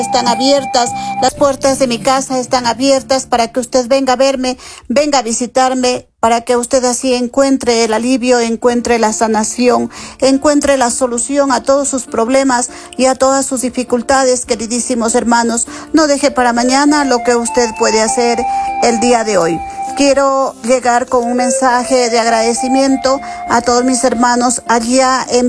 están abiertas, las puertas de mi casa están abiertas para que usted venga a verme, venga a visitarme, para que usted así encuentre el alivio, encuentre la sanación, encuentre la solución a todos sus problemas y a todas sus dificultades, queridísimos hermanos. No deje para mañana lo que usted puede hacer el día de hoy. Quiero llegar con un mensaje de agradecimiento a todos mis hermanos allá en